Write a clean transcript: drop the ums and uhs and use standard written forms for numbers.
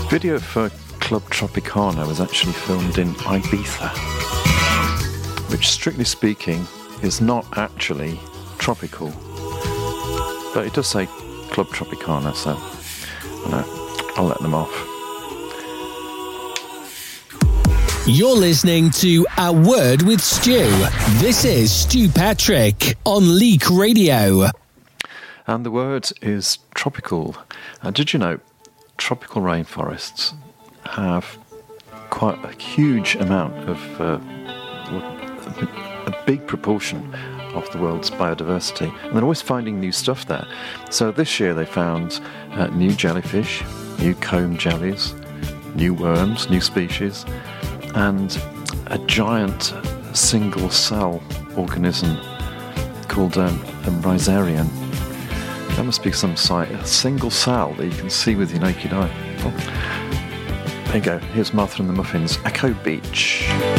Video for Club Tropicana was actually filmed in Ibiza, which strictly speaking is not actually tropical, but it does say Club Tropicana, so I'll let them off. You're listening to A Word with Stu. This is Stu Patrick on Leak Radio. And the word is tropical. Did you know tropical rainforests have quite a huge amount of, a big proportion of the world's biodiversity, and they're always finding new stuff there. So this year they found new jellyfish, new comb jellies, new worms, new species, and a giant single-cell organism called a rhizarian. That must be some site, a single cell that you can see with your naked eye. There you go, here's Martha and the Muffins, Echo Beach.